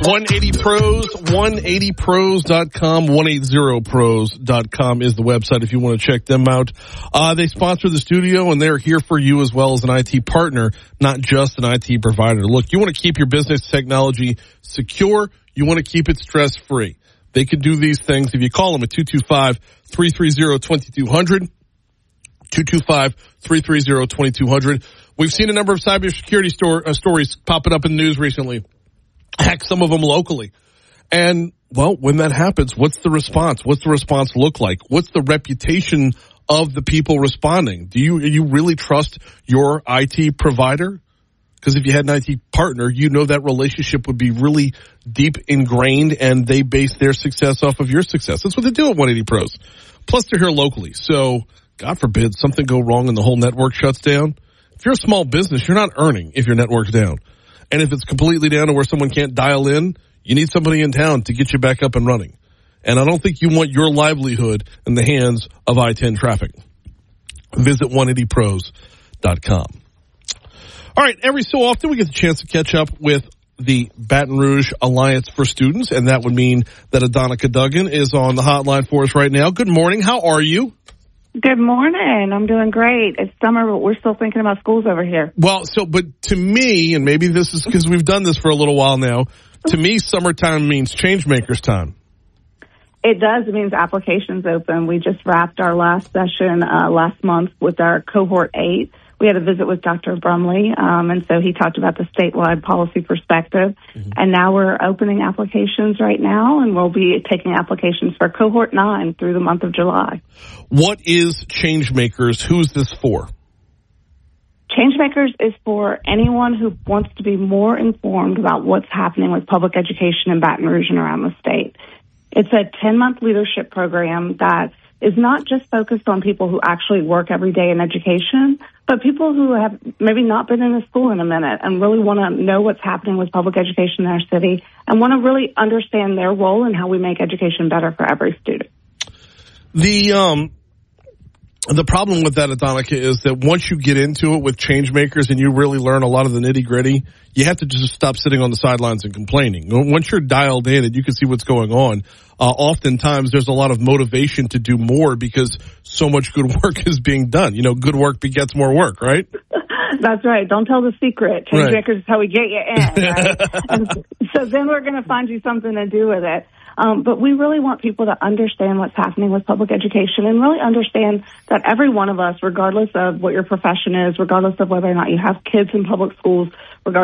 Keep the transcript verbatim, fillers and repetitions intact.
one eighty pros, one eighty pros dot com, one eighty pros dot com is the website if you want to check them out. Uh, they sponsor the studio, and they're here for you as well as an I T partner, not just an I T provider. Look, you want to keep your business technology secure. You want to keep it stress-free. They can do these things if you call them at two two five, three three zero, two two zero zero, two two five, three three zero, two two zero zero. We've seen a number of cybersecurity store, uh, stories popping up in the news recently. Heck, some of them locally. And, well, when that happens, what's the response? What's the response look like? What's the reputation of the people responding? Do you, you really trust your I T provider? Because if you had an I T partner, you know that relationship would be really deep ingrained, and they base their success off of your success. That's what they do at one eighty pros. Plus, they're here locally. So, God forbid, something go wrong and the whole network shuts down. If you're a small business, you're not earning if your network's down. And if it's completely down to where someone can't dial in, you need somebody in town to get you back up and running. And I don't think you want your livelihood in the hands of I ten traffic. Visit one eighty pros dot com. All right, every so often we get the chance to catch up with the Baton Rouge Alliance for Students, and that would mean that Adonica Duggan is on the hotline for us right now. Good morning. How are you? Good morning. I'm doing great. It's summer, but we're still thinking about schools over here. Well, so, but to me, and maybe this is because we've done this for a little while now, to me, summertime means change makers time. It does. It means applications open. We just wrapped our last session uh, last month with our cohort eight. We had a visit with Doctor Brumley, um, and so he talked about the statewide policy perspective. Mm-hmm. And now we're opening applications right now, and we'll be taking applications for cohort nine through the month of July. What is Changemakers? Who's this for? Changemakers is for anyone who wants to be more informed about what's happening with public education in Baton Rouge and around the state. It's a ten-month leadership program that is not just focused on people who actually work every day in education, but people who have maybe not been in a school in a minute and really want to know what's happening with public education in our city and want to really understand their role in how we make education better for every student. The um, the problem with that, Adonica, is that once you get into it with Changemakers and you really learn a lot of the nitty-gritty, you have to just stop sitting on the sidelines and complaining. Once you're dialed in and you can see what's going on, uh, oftentimes there's a lot of motivation to do more because so much good work is being done. You know, good work begets more work, right? That's right. Don't tell the secret. Changemakers right. is how we get you in, right? And so then we're going to find you something to do with it. Um, but we really want people to understand what's happening with public education and really understand that every one of us, regardless of what your profession is, regardless of whether or not you have kids in public schools, regardless